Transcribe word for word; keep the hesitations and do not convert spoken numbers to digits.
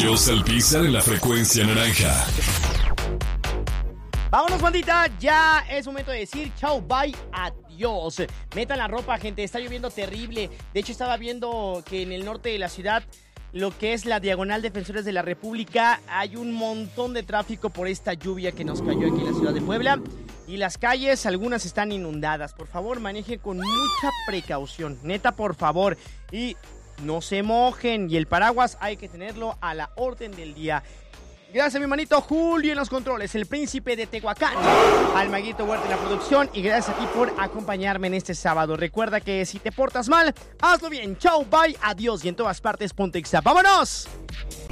Rayos al pisar en la frecuencia naranja. Vámonos, bandita, ya es momento de decir chao, bye, adiós. Metan la ropa, gente, está lloviendo terrible. De hecho, estaba viendo que en el norte de la ciudad, lo que es la Diagonal Defensores de la República, hay un montón de tráfico por esta lluvia que nos cayó aquí en la ciudad de Puebla. Y las calles, algunas están inundadas. Por favor, manejen con mucha precaución. Neta, por favor. Y no se mojen. Y el paraguas hay que tenerlo a la orden del día. Gracias a mi manito Julio en los controles, el príncipe de Tehuacán, al Maguito Huerta en la producción, y gracias a ti por acompañarme en este sábado. Recuerda que si te portas mal, hazlo bien. Chau, bye, adiós, y en todas partes ponte Exa. ¡Vámonos!